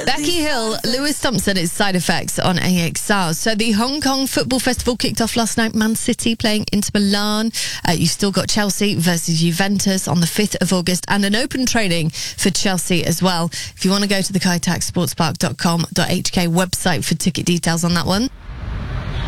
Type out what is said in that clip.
Becky Hill, Lewis Thompson, it's Side Effects on AXR. So the Hong Kong Football Festival kicked off last night. Man City playing Inter Milan. You've still got Chelsea versus Juventus on the 5th of August and an open training for Chelsea as well. If you want to go to the kaitaxsportspark.com.hk website for ticket details on that one.